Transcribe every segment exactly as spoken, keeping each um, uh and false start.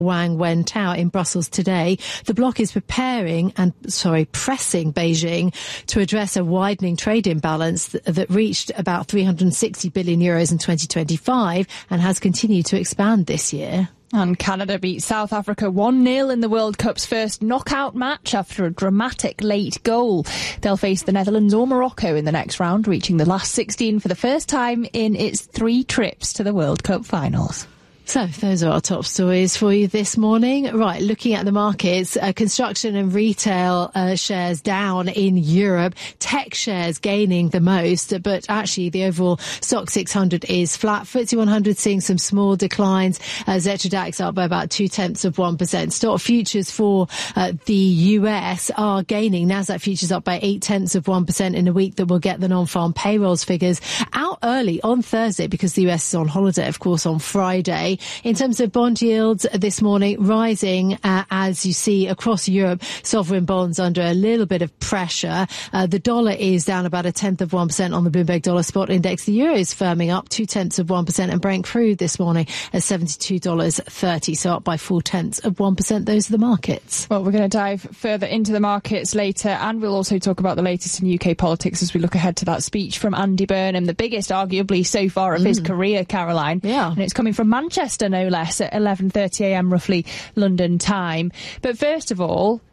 Wang Wentao in Brussels today. The bloc is preparing and, sorry, pressing Beijing to address a widening trade imbalance that, that reached about three hundred sixty billion euros in twenty twenty-five and has continued to expand this year. And Canada beat South Africa one nil in the World Cup's first knockout match after a dramatic late goal. They'll face the Netherlands or Morocco in the next round, reaching the last sixteen for the first time in its three trips to the World Cup finals. So those are our top stories for you this morning. Right, looking at the markets, uh, construction and retail uh, shares down in Europe, tech shares gaining the most, but actually the overall stock six hundred is flat. F T S E one hundred seeing some small declines. Uh, Xetra DAX up by about two tenths of one percent. Stock futures for uh, the U S are gaining. Nasdaq futures up by eight tenths of one percent in a week that will get the non-farm payrolls figures out early on Thursday because the U S is on holiday, of course, on Friday. In terms of bond yields this morning, rising uh, as you see across Europe, sovereign bonds under a little bit of pressure. Uh, the dollar is down about a tenth of one percent on the Bloomberg Dollar Spot Index. The euro is firming up two tenths of one percent, and Brent crude this morning at seventy-two dollars thirty, so up by four tenths of one percent. Those are the markets. Well, we're going to dive further into the markets later, and we'll also talk about the latest in U K politics as we look ahead to that speech from Andy Burnham, the biggest arguably so far of mm. his career, Caroline. Yeah. And it's coming from Manchester, no less, at eleven thirty a m roughly London time. But first of all,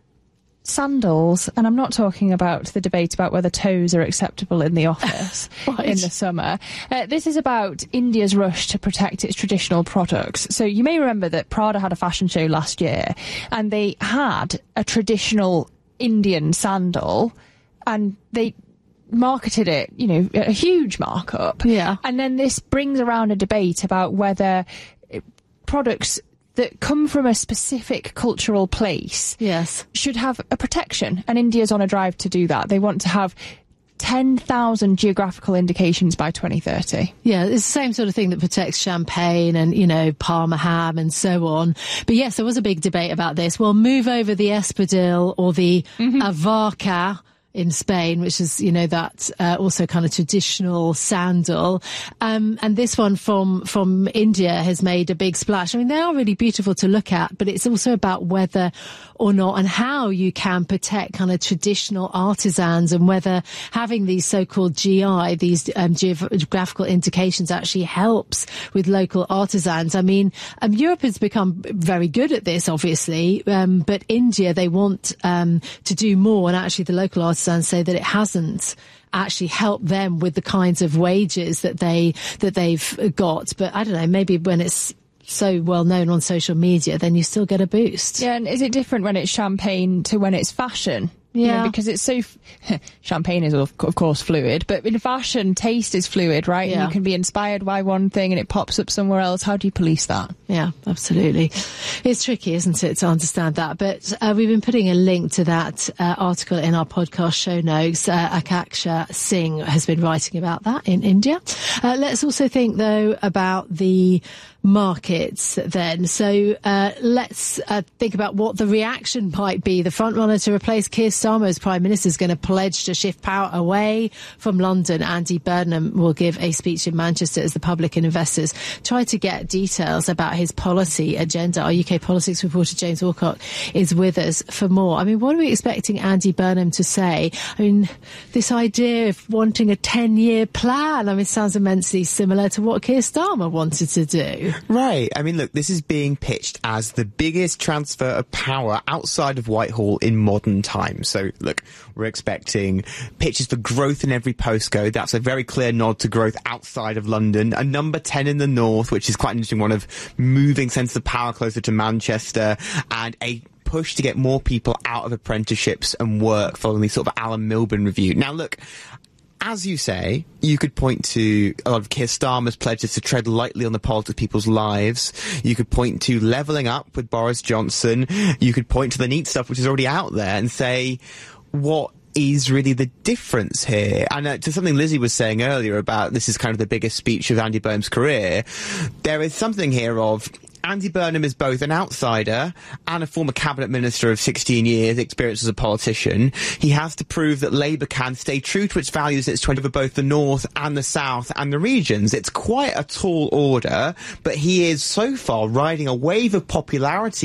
sandals, and I'm not talking about the debate about whether toes are acceptable in the office right. in the summer. Uh, this is about India's rush to protect its traditional products. So you may remember that Prada had a fashion show last year, and they had a traditional Indian sandal, and they marketed it, you know, a huge markup. Yeah. And then this brings around a debate about whether products that come from a specific cultural place yes. should have a protection. And India's on a drive to do that. They want to have ten thousand geographical indications by twenty thirty. Yeah, it's the same sort of thing that protects champagne and, you know, Parma ham and so on. But yes, there was a big debate about this. Well, move over the espadrille or the mm-hmm. avarca in Spain, which is, you know, that uh, also kind of traditional sandal. Um, and this one from from India has made a big splash. I mean, they are really beautiful to look at, but it's also about whether or not and how you can protect kind of traditional artisans, and whether having these so-called G I, these um, geographical indications, actually helps with local artisans. I mean, um, Europe has become very good at this, obviously, um, but India, they want um, to do more, and actually the local artisans say that it hasn't actually helped them with the kinds of wages that they that they've got. But I don't know, maybe when it's so well known on social media, then you still get a boost. Yeah, and is it different when it's champagne to when it's fashion? Yeah, you know, because it's so f- champagne is of, of course fluid, but in fashion, taste is fluid, right? Yeah. And you can be inspired by one thing and it pops up somewhere else. How do you police that? Yeah, absolutely. It's tricky, isn't it, to understand that? But uh, we've been putting a link to that uh, article in our podcast show notes. Uh, Akaksha Singh has been writing about that in India. Uh, let's also think, though, about the markets then. So uh, let's uh, think about what the reaction might be. The frontrunner to replace Keir Starmer as Prime Minister is going to pledge to shift power away from London. Andy Burnham will give a speech in Manchester as the public and investors try to get details about his policy agenda. Our U K politics reporter James Walcott is with us for more. I mean, what are we expecting Andy Burnham to say? I mean, this idea of wanting a ten-year plan, I mean, it sounds immensely similar to what Keir Starmer wanted to do. Right. I mean, look, this is being pitched as the biggest transfer of power outside of Whitehall in modern times. So, look, we're expecting pitches for growth in every postcode. That's a very clear nod to growth outside of London. A number ten in the north, which is quite an interesting one, of moving sense of power closer to Manchester, and a push to get more people out of apprenticeships and work following the sort of Alan Milburn review. Now, look, as you say, you could point to a lot of Keir Starmer's pledges to tread lightly on the pulse of people's lives. You could point to levelling up with Boris Johnson. You could point to the neat stuff which is already out there and say, what is really the difference here? And uh, to something Lizzie was saying earlier about this is kind of the biggest speech of Andy Burnham's career, there is something here of Andy Burnham is both an outsider and a former cabinet minister of sixteen years experience as a politician. He has to prove that Labour can stay true to its values it's twenty for both the north and the south and the regions. It's quite a tall order, but he is so far riding a wave of popularity